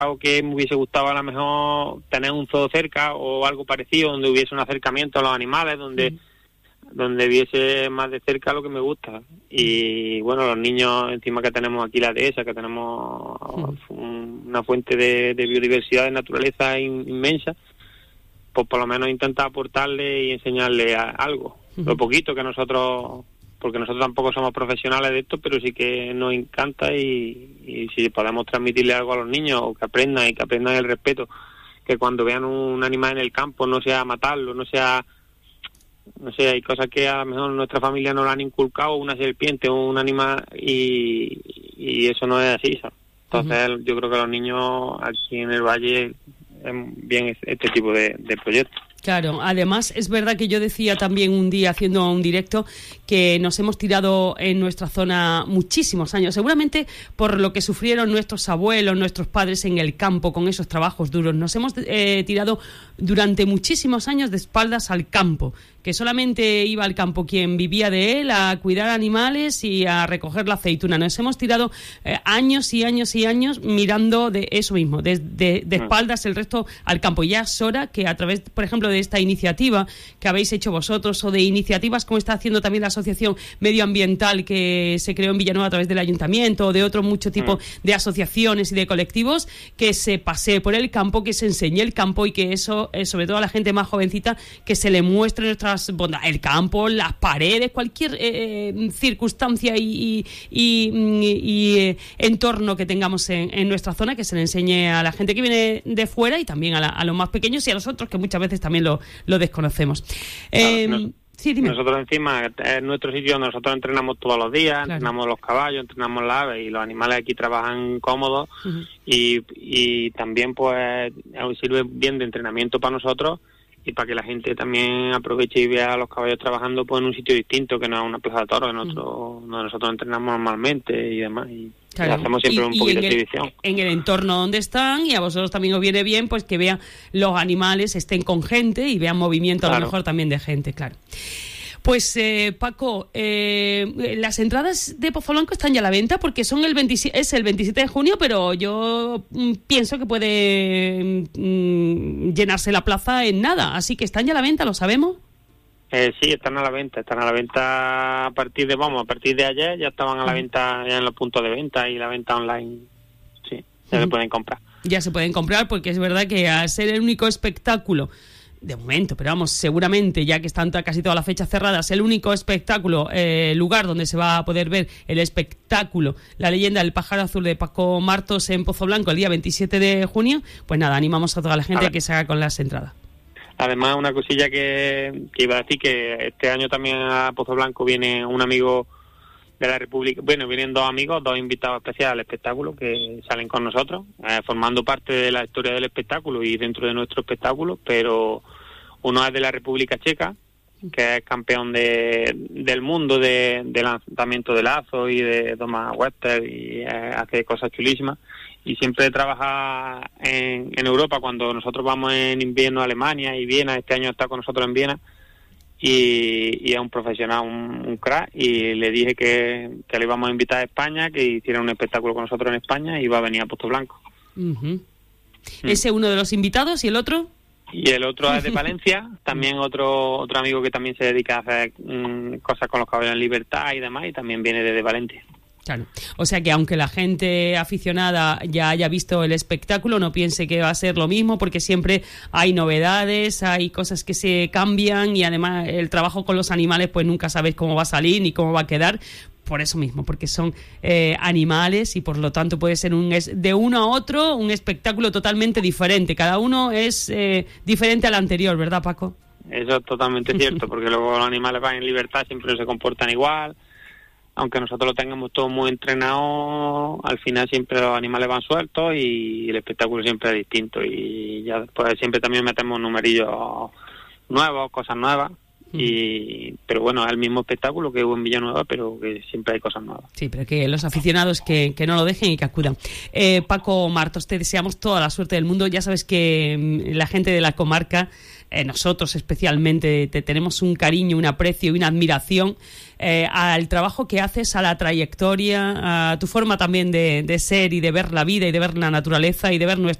o que me hubiese gustado a lo mejor tener un zoo cerca o algo parecido, donde hubiese un acercamiento a los animales, donde viese más de cerca lo que me gusta. Y bueno, los niños, encima que tenemos aquí la dehesa, que tenemos una fuente de biodiversidad, de naturaleza inmensa, pues por lo menos intentar aportarle y enseñarle algo, lo poquito que nosotros, porque nosotros tampoco somos profesionales de esto, pero sí que nos encanta y si podemos transmitirle algo a los niños, o que aprendan el respeto, que cuando vean un animal en el campo no sea matarlo, no sé, hay cosas que a lo mejor nuestra familia no lo han inculcado, una serpiente o un animal, y eso no es así, ¿sabes? Entonces yo creo que los niños aquí en el Valle bien este tipo de proyectos. Claro, además es verdad que yo decía también un día haciendo un directo que nos hemos tirado en nuestra zona muchísimos años, seguramente por lo que sufrieron nuestros abuelos, nuestros padres en el campo con esos trabajos duros. Nos hemos tirado durante muchísimos años de espaldas al campo, que solamente iba al campo quien vivía de él, a cuidar animales y a recoger la aceituna. Nos hemos tirado años y años y años mirando de eso mismo, de espaldas el resto al campo. Ya es hora que a través, por ejemplo, de esta iniciativa que habéis hecho vosotros, o de iniciativas como está haciendo también la Asociación Medioambiental que se creó en Villanueva a través del Ayuntamiento, o de otro mucho tipo de asociaciones y de colectivos, que se pasee por el campo, que se enseñe el campo, y que eso, sobre todo a la gente más jovencita, que se le muestre nuestras bondades, el campo, las paredes, cualquier circunstancia y entorno que tengamos en nuestra zona, que se le enseñe a la gente que viene de fuera, y también a los más pequeños y a los otros que muchas veces también lo desconocemos. Sí, dime. Nosotros encima, en nuestro sitio, nosotros entrenamos todos los días, entrenamos los caballos, entrenamos las aves, y los animales aquí trabajan cómodos, y también pues sirve bien de entrenamiento para nosotros, y para que la gente también aproveche y vea a los caballos trabajando pues en un sitio distinto, que no es una plaza de toros, donde nosotros entrenamos normalmente y demás, y hacemos siempre un poquito de exhibición. En el entorno donde están, y a vosotros también os viene bien pues que vean los animales, estén con gente y vean movimiento a lo mejor también de gente, claro. Pues Paco, las entradas de Pozo Blanco están ya a la venta, porque son el 27 de junio, pero yo pienso que puede llenarse la plaza en nada, así que están ya a la venta, ¿lo sabemos? Sí, están a la venta a partir de ayer, ya estaban a la venta ya en los puntos de venta y la venta online, sí, ya se pueden comprar. Ya se pueden comprar, porque es verdad que al ser el único espectáculo de momento, pero vamos, seguramente, ya que están casi todas las fechas cerradas, el único espectáculo, lugar donde se va a poder ver el espectáculo La leyenda del pájaro azul de Paco Martos en Pozo Blanco el día 27 de junio, pues nada, animamos a toda la gente a que se haga con las entradas. Además, una cosilla que iba a decir, que este año también a Pozo Blanco viene un amigo de la República, bueno, vienen dos amigos, dos invitados especiales al espectáculo que salen con nosotros, formando parte de la historia del espectáculo y dentro de nuestro espectáculo, pero uno es de la República Checa, que es campeón del mundo de lanzamiento de lazo y de doma western, y hace cosas chulísimas, y siempre trabaja en Europa. Cuando nosotros vamos en invierno a Alemania y Viena, este año está con nosotros en Viena, y es un profesional, un crack, y le dije que le íbamos a invitar a España, que hiciera un espectáculo con nosotros en España, y va a venir a Pozo Blanco. ¿Ese uno de los invitados y el otro? Y el otro es de Valencia, también otro amigo que también se dedica a hacer cosas con los caballos en libertad y demás, y también viene desde Valencia. Claro, o sea que aunque la gente aficionada ya haya visto el espectáculo, no piense que va a ser lo mismo, porque siempre hay novedades, hay cosas que se cambian, y además el trabajo con los animales pues nunca sabes cómo va a salir ni cómo va a quedar, por eso mismo, porque son animales, y por lo tanto puede ser de uno a otro un espectáculo totalmente diferente, cada uno es diferente al anterior, ¿verdad, Paco? Eso es totalmente cierto, porque luego los animales van en libertad, siempre no se comportan igual. Aunque nosotros lo tengamos todo muy entrenado, al final siempre los animales van sueltos y el espectáculo siempre es distinto, y ya después siempre también metemos numerillos nuevos, cosas nuevas, Pero bueno, es el mismo espectáculo que hubo en Villanueva, pero que siempre hay cosas nuevas. Sí, pero que los aficionados que no lo dejen y que acudan. Paco Martos, te deseamos toda la suerte del mundo. Ya sabes que la gente de la comarca, nosotros especialmente, te tenemos un cariño, un aprecio y una admiración al trabajo que haces, a la trayectoria, a tu forma también de ser y de ver la vida y de ver la naturaleza y de ver nuestro